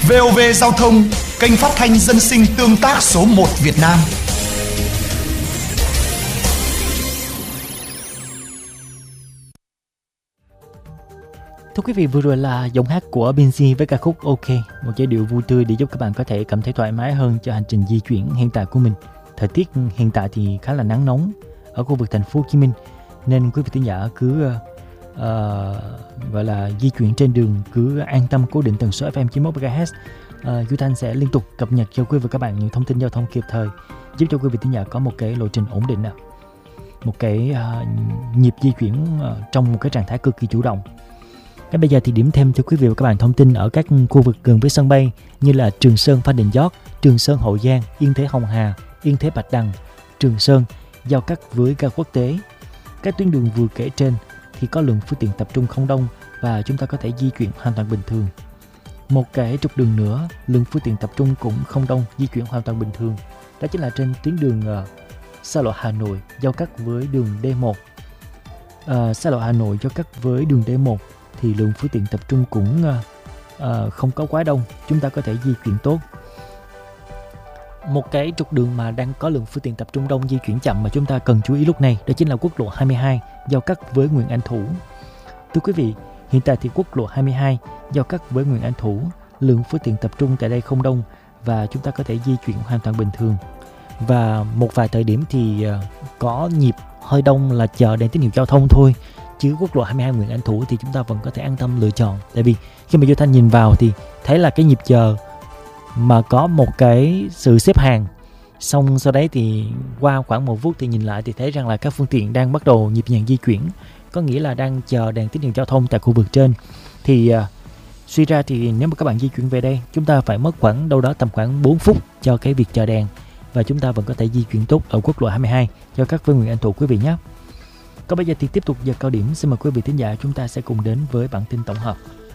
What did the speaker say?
VOV Giao thông, kênh phát thanh dân sinh tương tác số 1 Việt Nam. Thưa quý vị, vừa rồi là giọng hát của Binz với ca khúc OK, một giai điệu vui tươi để giúp các bạn có thể cảm thấy thoải mái hơn cho hành trình di chuyển hiện tại của mình. Thời tiết hiện tại thì khá là nắng nóng ở khu vực thành phố Hồ Chí Minh, nên quý vị thính giả cứ gọi là di chuyển trên đường cứ an tâm cố định tần số FM 91 MHz. Duy Thanh sẽ liên tục cập nhật cho quý vị và các bạn những thông tin giao thông kịp thời, giúp cho quý vị thính giả có một cái lộ trình ổn định, một cái nhịp di chuyển trong một cái trạng thái cực kỳ chủ động. Ngay bây giờ thì điểm thêm cho quý vị và các bạn thông tin ở các khu vực gần với sân bay như là Trường Sơn Phan Đình Giót, Trường Sơn Hậu Giang, Yên Thế Hồng Hà, Yên Thế Bạch Đằng, Trường Sơn giao cắt với ga quốc tế. Các tuyến đường vừa kể trên thì có lượng phương tiện tập trung không đông và chúng ta có thể di chuyển hoàn toàn bình thường. Một cái trục đường nữa, lượng phương tiện tập trung cũng không đông, di chuyển hoàn toàn bình thường. Đó chính là trên tuyến đường xa lộ Hà Nội giao cắt với đường D1. Xa lộ Hà Nội giao cắt với đường D1 thì lượng phương tiện tập trung cũng không có quá đông, chúng ta có thể di chuyển tốt. Một cái trục đường mà đang có lượng phương tiện tập trung đông, di chuyển chậm mà chúng ta cần chú ý lúc này, đó chính là quốc lộ 22 giao cắt với Nguyễn Anh Thủ. Thưa quý vị, hiện tại thì quốc lộ 22 giao cắt với Nguyễn Anh Thủ, lượng phương tiện tập trung tại đây không đông và chúng ta có thể di chuyển hoàn toàn bình thường. Và một vài thời điểm thì có nhịp hơi đông là chờ đèn tín hiệu giao thông thôi, chứ quốc lộ 22 Nguyễn Anh Thủ thì chúng ta vẫn có thể an tâm lựa chọn. Tại vì khi mà Duy Thanh nhìn vào thì thấy là cái nhịp chờ mà có một cái sự xếp hàng, xong sau đấy thì qua khoảng 1 phút thì nhìn lại thì thấy rằng là các phương tiện đang bắt đầu nhịp nhàng di chuyển, có nghĩa là đang chờ đèn tín hiệu giao thông tại khu vực trên. Thì suy ra thì nếu mà các bạn di chuyển về đây, chúng ta phải mất khoảng đâu đó tầm khoảng 4 phút cho cái việc chờ đèn, và chúng ta vẫn có thể di chuyển tốt ở quốc lộ 22 giao cắt với Nguyễn Anh Thủ quý vị nhé. Còn bây giờ thì tiếp tục giờ cao điểm, xin mời quý vị thính giả chúng ta sẽ cùng đến với bản tin tổng hợp.